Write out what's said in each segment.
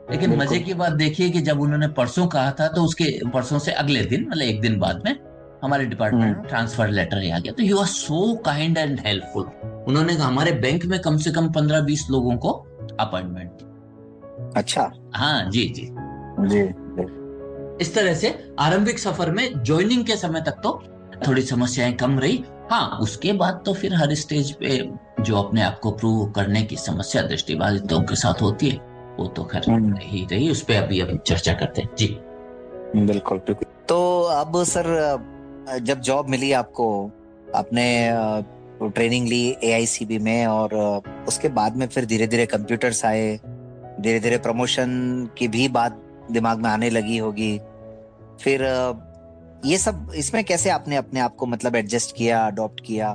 लेकिन मजे बिल्कुल। की बात देखिए कि जब उन्होंने परसों कहा था तो उसके परसों से अगले दिन, मतलब एक दिन बाद में हमारे डिपार्टमेंट हम्म। में ट्रांसफर लेटर आ गया। तो he was so kind and helpful. उन्होंने कहा हमारे बैंक में कम से कम 15-20 लोगों को अपॉइंटमेंट दी। अच्छा। हाँ जी जी। जी जी। इस तरह से आरंभिक सफर में ज्वाइनिंग के समय तक तो थोड़ी समस्याएं कम रही। हाँ, उसके बाद तो फिर हर स्टेज पे जो अपने आप को प्रूव करने की समस्या दृष्टिबाधितों के साथ होती है, वो तो खैर हम्म। रही रही। उस पे अभी अभी चर्चा करते हैं जी। बिल्कुल बिल्कुल। तो अब सर, जब जॉब मिली आपको, आपने ट्रेनिंग ली एआईसीबी में, और उसके बाद में फिर धीरे धीरे कंप्यूटर्स आए, धीरे धीरे प्रमोशन की भी बात दिमाग में आने लगी होगी। फिर ये सब इसमें कैसे आपने अपने आप को मतलब एडजस्ट किया, अडॉप्ट किया?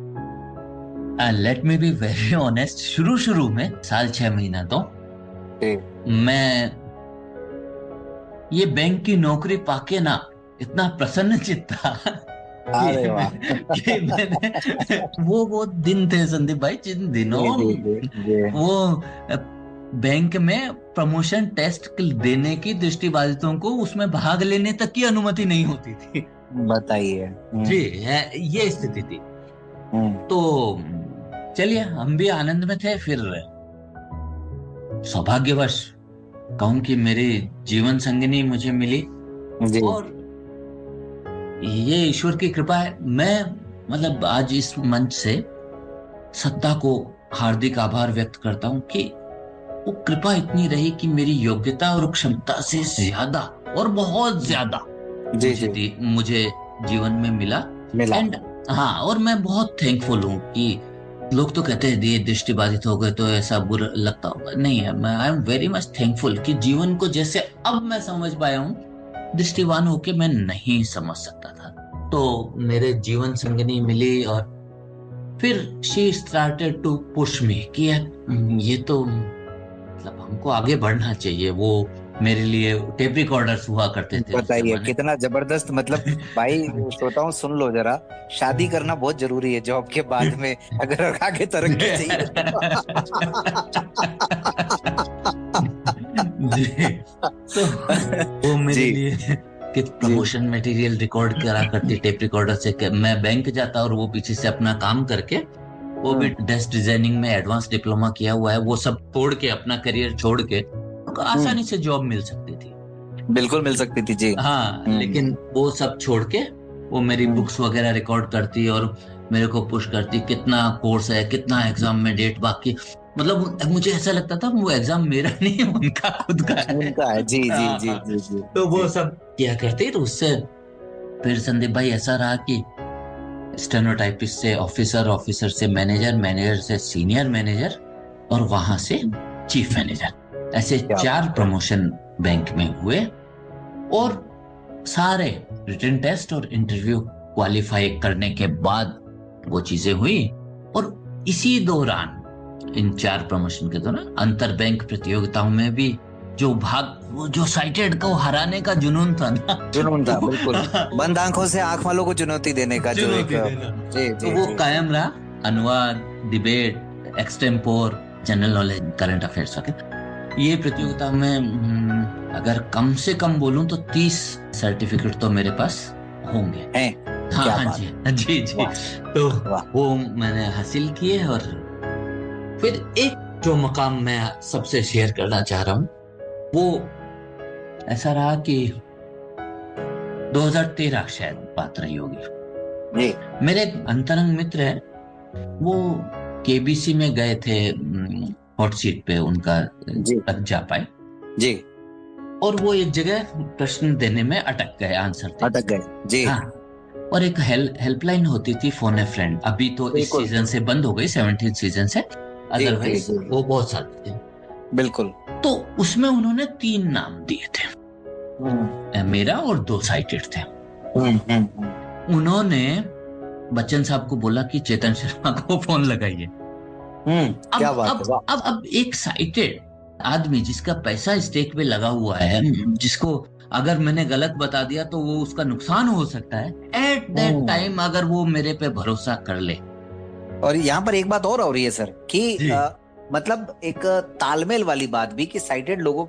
Let me be very honest, शुरू शुरू में साल 6 महीना तो जी। मैं ये बैंक की नौकरी पाके ना इतना प्रसन्नचित्त था अरे कि वाह! मैंने वो दिन थे संदीप भाई, जिन दिनों जी जी जी जी। वो बैंक में प्रमोशन टेस्ट देने की दृष्टिबाधितों को उसमें भाग लेने तक की अनुमति नहीं होती थी। बताइए। जी, ये स्थिति थी। हम्म। तो चलिए, हम भी आनंद में थे। फिर सौभाग्यवश कहूं कि मेरी जीवन संगिनी मुझे मिली, जी। और ये ईश्वर की कृपा है। मैं मतलब आज इस मंच से सत्ता को हार्दिक आभार व्यक्त करता हूं कि वो कृपा इतनी रही कि मेरी योग्यता और क्षमता से ज्यादा, और बहुत ज्यादा जी जी। मुझे जीवन में मिला। मिला। एंड हाँ, और मैं बहुत थैंकफुल हूँ कि लोग तो कहते हैं ये दृष्टिबाधित हो गए तो ऐसा बुरा लगता होगा, नहीं है। मैं I am very much thankful कि जीवन को जैसे अब मैं समझ पाया हूँ, दृष्टिवान होके मैं नहीं समझ सकता था। तो मेरे जीवन संगिनी मिली, और फिर she started to push me कि ये तो मतलब हमको आगे बढ़ना चाहिए। वो मेरे लिए टेप रिकॉर्डर्स हुआ करते थे उस बताइए जमाने कितना जबरदस्त, मतलब भाई श्रोताओं सुन लो जरा, शादी करना बहुत जरूरी है जॉब के बाद में, अगर आगे तरक्की चाहिए तो। जी। तो वो मेरे जी लिए कि जी। प्रमोशन मटेरियल रिकॉर्ड करा करती टेप रिकॉर्डर से, कि मैं बैंक जाता और वो पीछे से अपना काम करके, वो भी हम्म डेस्क डिजाइनिंग में एडवांस डिप्लोमा किया हुआ है, वो सब छोड़ के, अपना करियर छोड़ के, तो हम्म। आसानी से जॉब मिल सकती थी। बिल्कुल मिल सकती थी जी। हाँ, लेकिन वो सब छोड़ के वो मेरी हम्म। बुक्स वगैरह रिकॉर्ड करती और मेरे को पुश करती, कितना कोर्स है, कितना एग्जाम में डेट बाकी। मतलब मुझे ऐसा लगता था वो एग्जाम मेरा नहीं है, उनका खुद का है। उनका है, जी जी जी हाँ, जी जी तो वो जी। सब किया करते। तो उससे फिर संदीप भाई ऐसा रहा कि स्टेनोटाइपिस्ट से ऑफिसर, ऑफिसर से मैनेजर, मैनेजर से सीनियर मैनेजर, और वहां से चीफ मैनेजर, ऐसे क्या बात 4 है! प्रमोशन बैंक में हुए। और सारे रिटन टेस्ट और इंटरव्यू क्वालिफाई करने के बाद वो चीजें हुई। और इसी दौरान, इन 4 प्रमोशन के दौरान, अंतर बैंक प्रतियोगिताओं में भी जो भाग, वो जो साइटेड को हराने का जुनून था ना, जुनून था वो बिल्कुल। बंद आंखों से आंख वालों को चुनौती देने का जो एक। चुनौती देना, जी तो जी वो जी जी। कायम रहा। अनुवाद, debate, extempore, general knowledge, current affairs वगैरह, ये प्रतियोगिता में अगर कम से कम बोलूं तो 30 सर्टिफिकेट तो मेरे पास होंगे। हैं। हाँ क्या हाँ बात! जी, हाँ जी जी। वाह तो वाह! वो मैंने हासिल किए। और फिर एक जो मकाम मैं सबसे शेयर करना चाह रहा हूँ, वो ऐसा रहा कि 2013 शायद बात रही होगी। जी मेरे एक अंतरंग मित्र है, वो केबीसी में गए थे हॉट सीट पे, उनका जी तक जा पाए। जी। और वो एक जगह प्रश्न देने में अटक गए, आंसर देने अटक में। गए जी। हाँ, और एक हेल्पलाइन होती थी, फोन ए फ्रेंड, अभी तो इस बिल्कुल। सीजन से बंद हो गई, 17 सीजन से। जी जी अदरवाइज जी। वो बहुत साल थी। बिल्कुल। तो उसमें उन्होंने 3 नाम दिए थे, हम्म मेरा और 2 साइटेड थे। हम्म। उन्होंने बच्चन साहब को बोला कि चेतन शर्मा को फोन लगाइए। क्या अब बात है! अब वाह! अब एक साइटेड आदमी जिसका पैसा स्टेक पे लगा हुआ है, जिसको अगर मैंने गलत बता दिया तो वो उसका नुकसान हो सकता है, एट दैट हम्म। टाइम अगर वो मेरे पे भरोसा कर ले। और यहाँ पर एक बात और हो रही है सर कि जी मतलब एक तालमेल वाली बात भी, कि साइटेड लोगों